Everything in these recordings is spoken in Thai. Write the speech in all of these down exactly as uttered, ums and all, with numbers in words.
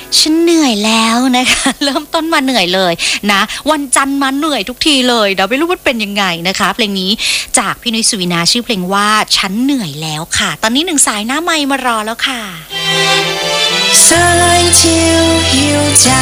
ฉันเหนื่อยแล้วนะคะเริ่มต้นมาเหนื่อยเลยนะวันจันทร์มาเหนื่อยทุกทีเลยเดี๋ยวไม่รู้ว่าเป็นยังไงนะคะเพลงนี้จากพี่นุ้ยสุวินาชื่อเพลงว่าฉันเหนื่อยแล้วค่ะตอนนี้หนึ่งสายหน้าไมค์มารอแล้วค่ะสายชิวหิวใจ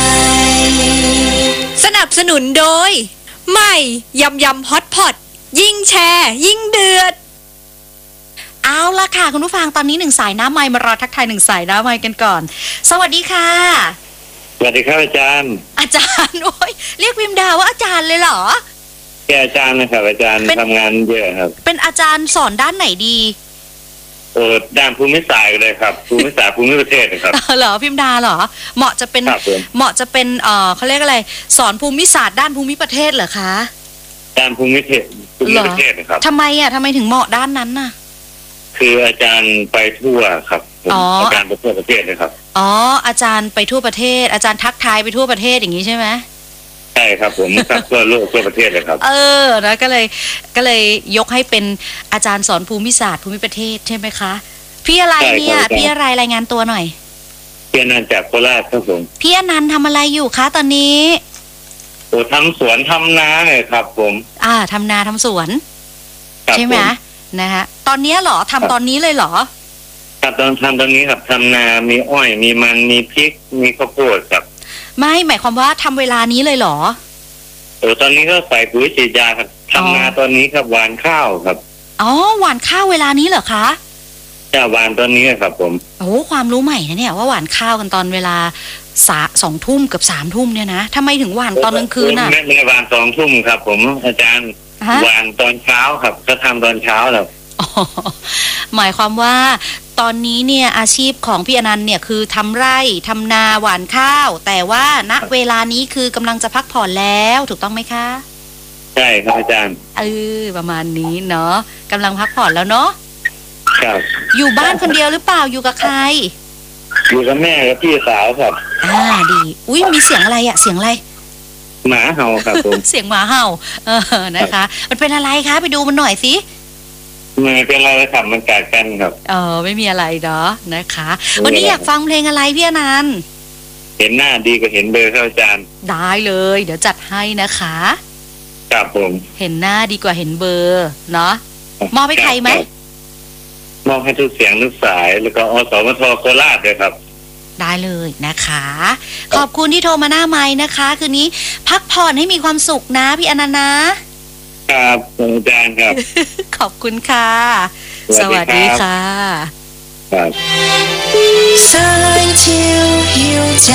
สนับสนุนโดยใหม่ยำยำฮอตพอตยิ่งแชร์ยิ่งเดือดเอาละค่ะคุณผู้ฟังตอนนี้หนึ่งสายหน้าไมค์มารอทักทายหนึ่งสายหน้าไมค์กันก่อนสวัสดีค่ะสวัสดีครับอาจารย์อาจารย์โอ้ยเรียกพิมพ์ดาว่าอาจารย์เลยเหรอแกอาจารย์นะครับอาจารย์ทำงานเยอะครับเป็นอาจารย์สอนด้านไหนดีเออด้านภูมิศาสตร์เลยครับภูมิศาสตร์ภูมิประเทศนะครับเหรอพิมพ์ดาเหรอเหมาะจะเป็นเหมาะจะเป็นเออเขาเรียกอะไรสอนภูมิศาสตร์ด้านภูมิประเทศเหรอคะด้านภูมิประเทศภูมิประเทศนะครับทำไมอ่ะทำไมถึงเหมาะด้านนั้นน่ะคืออาจารย์ไปทั่วครับอาจารย์ไปทั่วประเทศเลยครับอ๋ออาจารย์ไปทั่วประเทศอาจารย์ทักทายไปทั่วประเทศอย่างนี้ใช่ไหมใช่ครับผมทักทั่วโลกทั่วประเทศเลยครับเออนะก็เลยก็เลยยกให้เป็นอาจารย์สอนภูมิศาสตร์ภูมิประเทศใช่ไหมคะพี่อะไรเนี่ยพี่อะไรรายงานตัวหน่อยพี่อนันต์จากโคราชครับผมพี่อนันต์ทำอะไรอยู่คะตอนนี้โอ้ทำสวนทำนาเลยครับผมอ่าทำนาทำสวนใช่ไหมนะฮะตอนนี้เหรอทำตอนนี้เลยเหรอครับตอนทำตอนนี้ครับทำนามีอ้อยมีมันมีพริกมีข้าวโพดครับไม่หมายความว่าทำเวลานี้เลยเหรอโอ้ตอนนี้ก็ใส่ปุ๋ยฉีดยาครับทำนาตอนนี้ครับหว่านข้าวครับอ๋อหว่านข้าวเวลานี้เหรอคะจะหว่านตอนนี้ครับผมโอ้ความรู้ใหม่นะเนี่ยว่าหว่านข้าวกันตอนเวลาสาสองทุ่มกับสามทุ่มเนี่ยนะทำไมถึงหว่านตอนกลางคืนน่ะไม่ไม่หว่านสองทุ่มครับผมอาจารย์หว่านตอนเช้าครับก็ทำตอนเช้าแล้วหมายความว่าตอนนี้เนี่ยอาชีพของพี่อนันต์เนี่ยคือทำไร่ทำนาหว่านข้าวแต่ว่าณเวลานี้คือกำลังจะพักผ่อนแล้วถูกต้องไหมคะใช่ครับอาจารย์เออประมาณนี้เนาะกำลังพักผ่อนแล้วเนาะครับอยู่บ้านคนเดียวหรือเปล่าอยู่กับใครอยู่กับแม่กับพี่สาวครับอ่าดีอุ้ยมีเสียงอะไรอะเสียงอะไรหมาเห่าครับผมเสียงหมาเห่าเออนะคะมันเป็นอะไรคะไปดูมันหน่อยสิไม่เป็นอะไรครับมันกัดกันครับเออไม่มีอะไรเนาะนะคะวันนี้อยากฟังเพลงอะไรพี่อนันต์เห็นหน้าดีกว่าเห็นเบอร์ครับอาจารย์ได้เลยเดี๋ยวจัดให้นะคะครับผมเห็นหน้าดีกว่าเห็นเบอร์เนาะมอบให้ใครไหมมอบให้ทุกเสียงทุกสายแล้วก็อสมทโคราชเลยครับได้เลยนะคะขอบคุณที่โทรมาหน้าไมค์นะคะคืนนี้พักผ่อนให้มีความสุขนะพี่อนันต์นะครับอาจารย์ครับขอบคุณค่ะสวัสดีค่ะครับสายชิวหิวใจ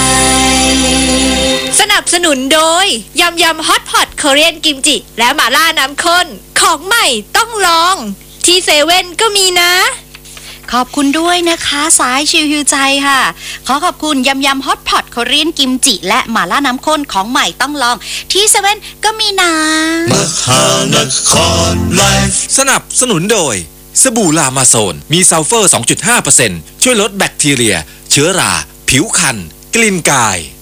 สนับสนุนโดยยำยำฮอตพอตเกาหลีกิมจิและหม่าล่าน้ำข้นของใหม่ต้องลองที่เซเว่นก็มีนะขอบคุณด้วยนะคะสายชิวหิวใจค่ะขอขอบคุณยำยำฮอตพอตเกาหลีกิมจิและหม่าล่าน้ำข้นของใหม่ต้องลองที่เซเว่นก็มีนะมหานครไลฟ์สนับสนุนโดยสบู่ลามาโซนมีซัลเฟอร์ สองจุดห้าเปอร์เซ็นต์ ช่วยลดแบคทีเรียเชื้อราผิวคันกลิ่นกาย